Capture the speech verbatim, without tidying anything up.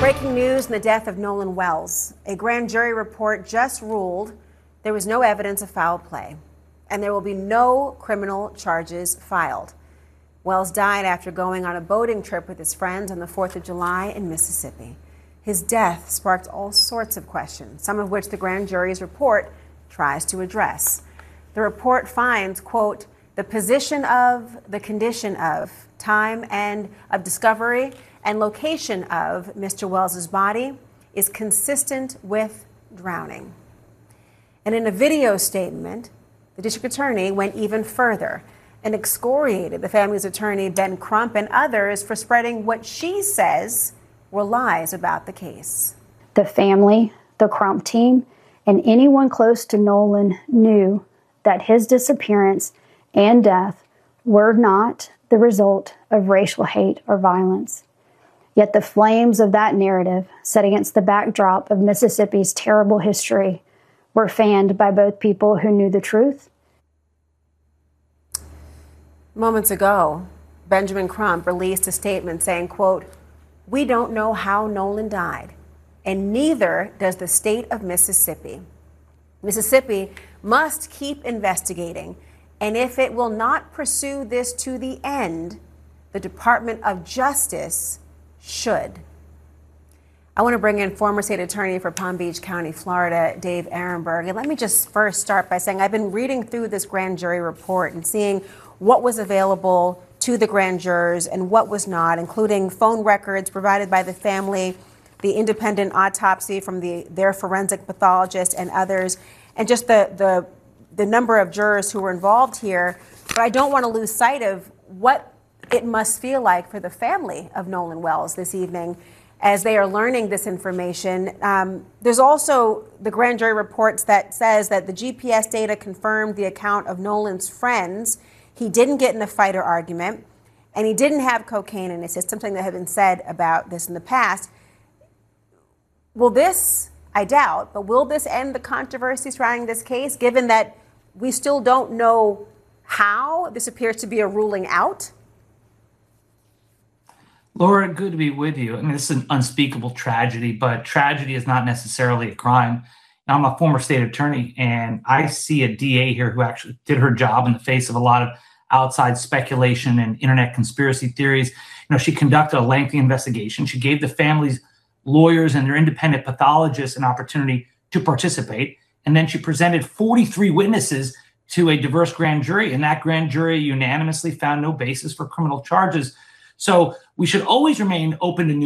Breaking news in the death of Nolan Wells. A grand jury report just ruled there was no evidence of foul play, and there will be no criminal charges filed. Wells died after going on a boating trip with his friends on the fourth of July in Mississippi. His death sparked all sorts of questions, some of which the grand jury's report tries to address. The report finds, quote, the position of, the condition of, time and of discovery and location of Mister Wells's body is consistent with drowning. And in a video statement, the district attorney went even further and excoriated the family's attorney, Ben Crump, and others for spreading what she says were lies about the case. The family, the Crump team, and anyone close to Nolan knew that his disappearance and death were not the result of racial hate or violence. Yet the flames of that narrative, set against the backdrop of Mississippi's terrible history, were fanned by both people who knew the truth. Moments ago, Benjamin Crump released a statement saying, quote, we don't know how Nolan died, and neither does the state of Mississippi. Mississippi must keep investigating, and if it will not pursue this to the end, the Department of Justice should. I want to bring in former state attorney for Palm Beach County, Florida, Dave Aronberg. And let me just first start by saying I've been reading through this grand jury report and seeing what was available to the grand jurors and what was not, including phone records provided by the family, the independent autopsy from the, their forensic pathologist and others, and just the, the, the number of jurors who were involved here. But I don't want to lose sight of what it must feel like for the family of Nolan Wells this evening as they are learning this information. Um, there's also the grand jury reports that says that the G P S data confirmed the account of Nolan's friends. He didn't get in a fight or argument, and he didn't have cocaine in his system, something that had been said about this in the past. Will this, I doubt, but will this end the controversy surrounding this case, given that we still don't know how this appears to be a ruling out? Laura, good to be with you. I mean, this is an unspeakable tragedy, but tragedy is not necessarily a crime. Now, I'm a former state attorney, and I see a D A here who actually did her job in the face of a lot of outside speculation and internet conspiracy theories. You know, she conducted a lengthy investigation. She gave the family's lawyers and their independent pathologists an opportunity to participate. And then she presented forty-three witnesses to a diverse grand jury, and that grand jury unanimously found no basis for criminal charges. So we should always remain open to new